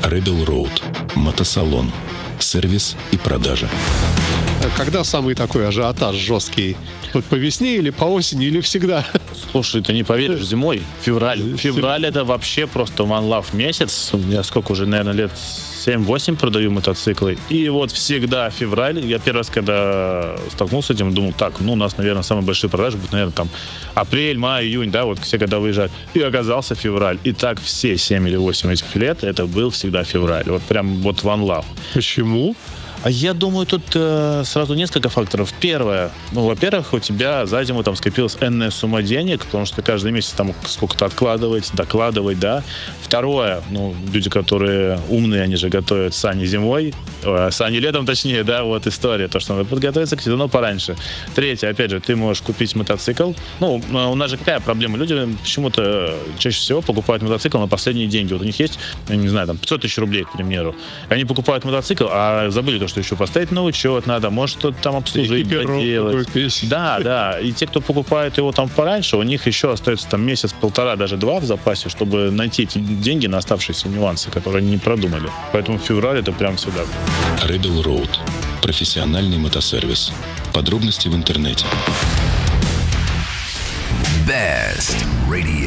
Rebel Road. Мотосалон. Сервис и продажа. Когда самый такой ажиотаж жесткий? Вот по весне или по осени, или всегда? Слушай, ты не поверишь, зимой, февраль. Февраль — это вообще просто one love месяц. Я сколько уже, наверное, лет 7-8 продаю мотоциклы. И вот всегда февраль. Я первый раз, когда столкнулся с этим, думал, так, у нас, наверное, самые большие продажи будут, наверное, там апрель, май, июнь, да, вот все года выезжают. И оказался февраль. И так все 7 или 8 этих лет это был всегда февраль. Вот прям вот one love. Почему? А я думаю, тут сразу несколько факторов. Первое, во-первых, у тебя за зиму там скопилась энная сумма денег, потому что каждый месяц там сколько-то откладывать, докладывать, да. Второе, люди, которые умные, они же готовят сани зимой, сани летом, точнее, да, вот история, то, что надо подготовиться к сезону пораньше. Третье, опять же, ты можешь купить мотоцикл. У нас же какая проблема? Люди почему-то чаще всего покупают мотоцикл на последние деньги. Вот у них есть, я не знаю, там 500 тысяч рублей, к примеру. Они покупают мотоцикл, а забыли то, что еще поставить на учет надо, может что-то там обслужить, доделать. Да. И те, кто покупает его там пораньше, у них еще остается там месяц-полтора, даже 2 в запасе, чтобы найти эти деньги на оставшиеся нюансы, которые они не продумали. Поэтому февраль это прям всегда. Rebel Road. Профессиональный мотосервис. Подробности в интернете. Best Radio.